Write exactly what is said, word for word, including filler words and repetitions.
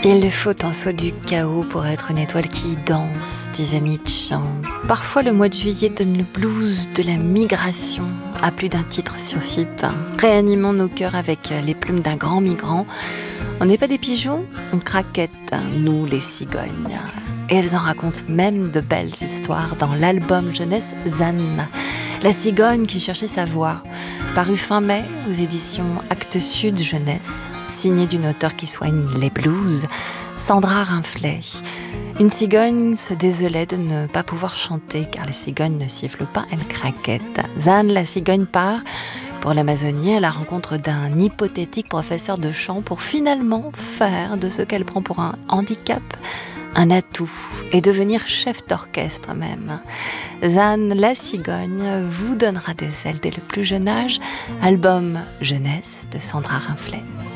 Il faut un saut du chaos pour être une étoile qui danse, disait Nietzsche. Parfois, le mois de juillet donne le blues de la migration, à plus d'un titre sur F I P. Réanimons nos cœurs avec les plumes d'un grand migrant. On n'est pas des pigeons, on craquette, nous les cigognes. Et elles en racontent même de belles histoires dans l'album jeunesse Zan, la cigogne qui cherchait sa voix, paru fin mai aux éditions Actes Sud Jeunesse, signé d'une auteure qui soigne les blues, Sandra Rinflet. Une cigogne se désolait de ne pas pouvoir chanter, car les cigognes ne sifflent pas, elles craquettent. Zan, la cigogne, part pour l'Amazonie à la rencontre d'un hypothétique professeur de chant pour finalement faire de ce qu'elle prend pour un handicap un atout et devenir chef d'orchestre même. Zan, la cigogne, vous donnera des ailes dès le plus jeune âge. Album jeunesse de Sandra Rinflet.